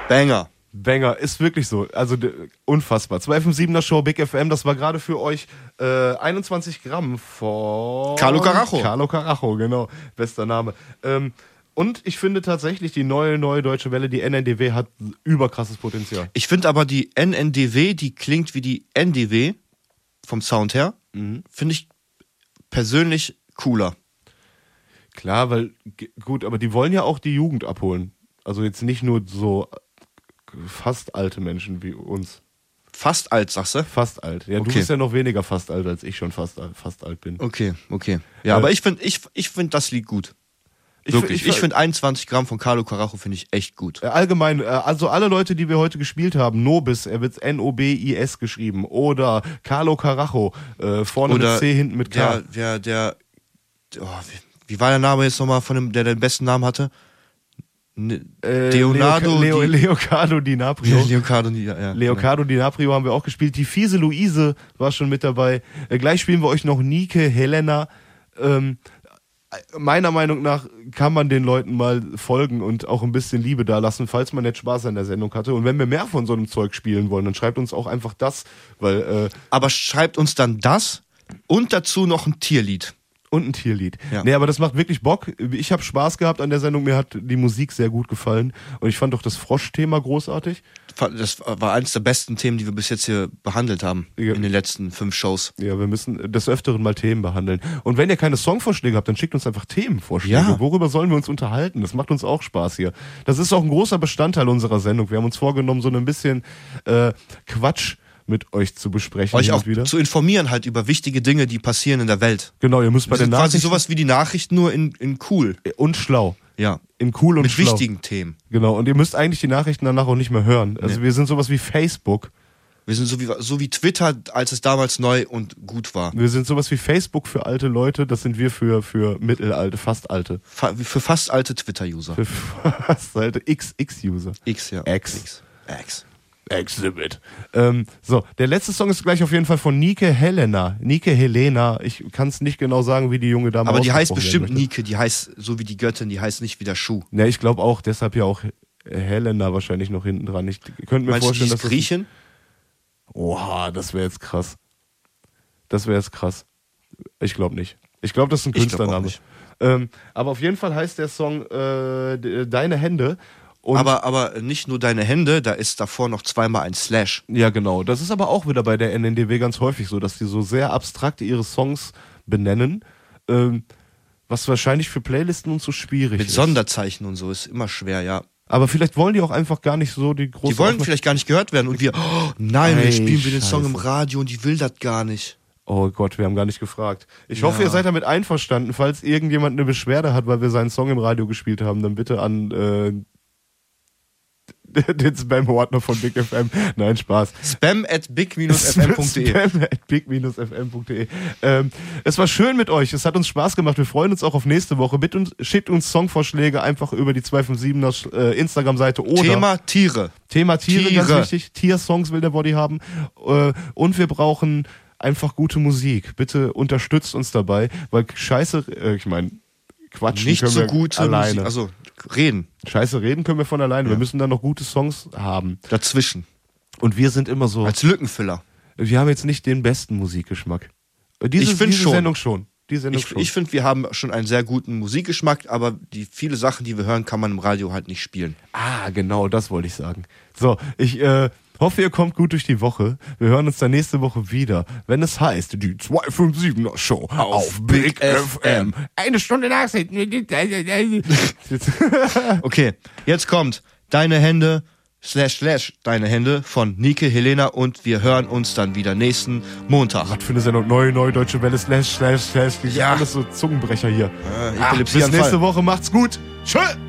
Banger, ist wirklich so. Also unfassbar. 257er Show, Big FM, das war gerade für euch 21 Gramm von Carlo Carajo. Carlo Carajo, genau. Bester Name. Und ich finde tatsächlich, die neue Deutsche Welle, die NNDW, hat überkrasses Potenzial. Ich finde aber die NNDW, die klingt wie die NDW vom Sound her, finde ich persönlich cooler. Klar, weil, gut, aber die wollen ja auch die Jugend abholen. Also jetzt nicht nur so fast alte Menschen wie uns. Fast alt, sagst du? Fast alt. Ja, Okay. Du bist ja noch weniger fast alt, als ich schon fast alt bin. Okay. Ja, aber ich find das Lied gut. Wirklich. Ich finde 21 Gramm von Carlo Carajo finde ich echt gut. Allgemein, also alle Leute, die wir heute gespielt haben, Nobis, er wird Nobis geschrieben, oder Carlo Carajo, vorne Oder mit C, hinten mit K. Wie war der Name jetzt nochmal von dem, der den besten Namen hatte? Leonardo DiNaprio. Ja. Leonardo DiNaprio haben wir auch gespielt. Die fiese Luise war schon mit dabei. Gleich spielen wir euch noch Nike Helena. Meiner Meinung nach kann man den Leuten mal folgen und auch ein bisschen Liebe da lassen, falls man jetzt Spaß an der Sendung hatte. Und wenn wir mehr von so einem Zeug spielen wollen, dann schreibt uns auch einfach das. Aber schreibt uns dann das und dazu noch ein Tierlied. Und ein Tierlied. Ja. Nee, aber das macht wirklich Bock. Ich habe Spaß gehabt an der Sendung. Mir hat die Musik sehr gut gefallen. Und ich fand auch das Frosch-Thema großartig. Das war eines der besten Themen, die wir bis jetzt hier behandelt haben. Ja. In den letzten 5 Shows. Ja, wir müssen des Öfteren mal Themen behandeln. Und wenn ihr keine Songvorschläge habt, dann schickt uns einfach Themenvorschläge. Ja. Worüber sollen wir uns unterhalten? Das macht uns auch Spaß hier. Das ist auch ein großer Bestandteil unserer Sendung. Wir haben uns vorgenommen, so ein bisschen Quatsch mit euch zu besprechen. Euch auch zu informieren halt über wichtige Dinge, die passieren in der Welt. Genau, ihr müsst bei den quasi Nachrichten... sowas wie die Nachrichten, nur in cool. Und schlau. Ja. In cool und Mit schlau. wichtigen Themen. Genau, und ihr müsst eigentlich die Nachrichten danach auch nicht mehr hören. Also wir sind sowas wie Facebook. Wir sind so wie Twitter, als es damals neu und gut war. Wir sind sowas wie Facebook für alte Leute. Das sind wir für mittelalte, fast alte. Für fast alte Twitter-User. Für fast alte XX-User. X, ja. X. Exhibit. So, der letzte Song ist gleich auf jeden Fall von Nike Helena. Ich kann es nicht genau sagen, wie die junge Dame Aber die heißt ausgesprochen bestimmt werden möchte. Nike, die heißt so wie die Göttin, die heißt nicht wie der Schuh. Ja, ich glaube auch, deshalb ja auch Helena wahrscheinlich noch hinten dran. Ich könnte mir Meinst vorstellen, du, dass die ist Griechin? Oha, das wäre jetzt krass. Ich glaube nicht. Ich glaube, das ist ein Ich glaub auch Künstlername. nicht. Aber auf jeden Fall heißt der Song Deine Hände. Und Aber nicht nur deine Hände, da ist davor noch zweimal ein Slash. ja, genau. Das ist aber auch wieder bei der NNDW ganz häufig so, dass die so sehr abstrakt ihre Songs benennen, was wahrscheinlich für Playlisten und so schwierig Mit ist. Sonderzeichen und so ist immer schwer, ja. Aber vielleicht wollen die auch einfach gar nicht so die große... Die wollen vielleicht gar nicht gehört werden und wir, nein, Ey, wir spielen wir den Song im Scheiße. Radio und die will das gar nicht. Oh Gott, wir haben gar nicht gefragt. Ich hoffe, ihr seid damit einverstanden. Falls irgendjemand eine Beschwerde hat, weil wir seinen Song im Radio gespielt haben, dann bitte an den Spam-Ordner von Big FM. Nein, Spaß. spam@big-fm.de spam@big-fm.de. Es war schön mit euch. Es hat uns Spaß gemacht. Wir freuen uns auch auf nächste Woche. Bitte schickt uns Songvorschläge einfach über die 257er Instagram-Seite oder Thema Tiere. ganz wichtig. Tiersongs will der Body haben. Und wir brauchen einfach gute Musik. Bitte unterstützt uns dabei, weil Scheiße, Quatschen Nicht können so wir gute alleine. Musik. Also reden. Scheiße reden können wir von alleine. Wir müssen dann noch gute Songs haben. Dazwischen. Und wir sind immer so... Als Lückenfüller. Wir haben jetzt nicht den besten Musikgeschmack. Ich find schon. Sendung schon. Die Sendung schon. Ich finde, wir haben schon einen sehr guten Musikgeschmack, aber die viele Sachen, die wir hören, kann man im Radio halt nicht spielen. Genau, das wollte ich sagen. So, ich hoffe, ihr kommt gut durch die Woche. Wir hören uns dann nächste Woche wieder, wenn es heißt, die 257er Show auf Big FM. Eine Stunde Nachrichten. Okay, jetzt kommt Deine Hände / Deine Hände von Nike Helena und wir hören uns dann wieder nächsten Montag. Was für eine Sendung? Neue Deutsche Welle / Ja. Alles so Zungenbrecher hier. Epilepsieanfall. Bis nächste Woche. Macht's gut. Tschö.